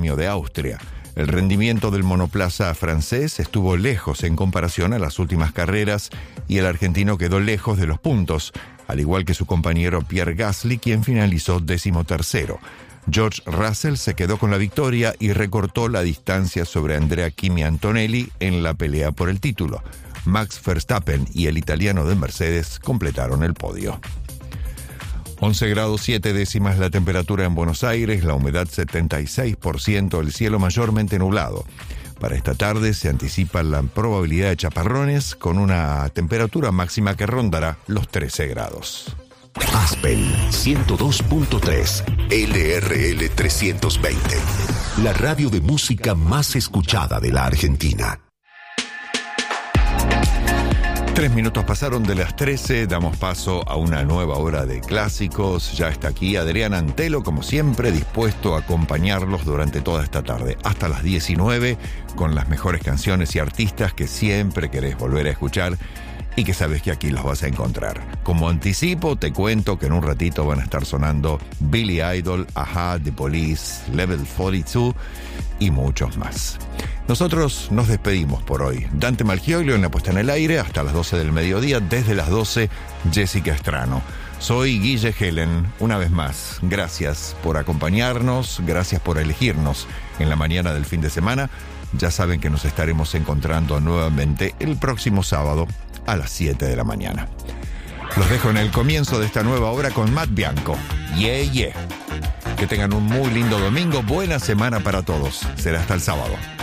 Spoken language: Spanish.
Premio de Austria. El rendimiento del monoplaza francés estuvo lejos en comparación a las últimas carreras y el argentino quedó lejos de los puntos, al igual que su compañero Pierre Gasly, quien finalizó 13º. George Russell se quedó con la victoria y recortó la distancia sobre Andrea Kimi Antonelli en la pelea por el título. Max Verstappen y el italiano de Mercedes completaron el podio. 11 grados 7 décimas la temperatura en Buenos Aires, la humedad 76%, el cielo mayormente nublado. Para esta tarde se anticipa la probabilidad de chaparrones con una temperatura máxima que rondará los 13 grados. Aspen 102.3 LRL 320, la radio de música más escuchada de la Argentina. 3 minutos pasaron de las 13, damos paso a una nueva hora de clásicos. Ya está aquí Adrián Antelo, como siempre, dispuesto a acompañarlos durante toda esta tarde, hasta las 19, con las mejores canciones y artistas que siempre querés volver a escuchar y que sabes que aquí los vas a encontrar. Como anticipo, te cuento que en un ratito van a estar sonando Billy Idol, A-ha, The Police, Level 42 y muchos más. Nosotros nos despedimos por hoy. Dante Malgioglio en la puesta en el aire hasta las 12 del mediodía. Desde las 12, Jessica Estrano. Soy Guille Helen. Una vez más, gracias por acompañarnos, gracias por elegirnos en la mañana del fin de semana. Ya saben que nos estaremos encontrando nuevamente el próximo sábado a las 7 de la mañana. Los dejo en el comienzo de esta nueva hora con Matt Bianco. Yeah, yeah. Que tengan un muy lindo domingo. Buena semana para todos. Será hasta el sábado.